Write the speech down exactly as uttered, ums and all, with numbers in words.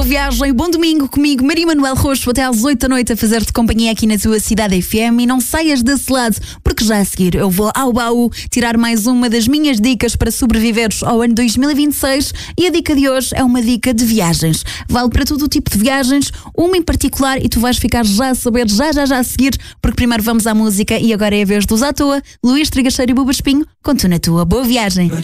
viagem, bom domingo comigo, Maria Manuel Roxo, até às oito da noite a fazer-te companhia aqui na tua Cidade F M. E não saias desse lado, porque já a seguir eu vou ao baú tirar mais uma das minhas dicas para sobreviveres ao ano dois mil e vinte e seis. E a dica de hoje é uma dica de viagens. Vale para todo o tipo de viagens, uma em particular, e tu vais ficar já a saber, já já já a seguir, porque primeiro vamos à música e agora é a vez dos à toa, Luís Trigacheiro e Buba Espinho, com Tu na Tua. Boa viagem!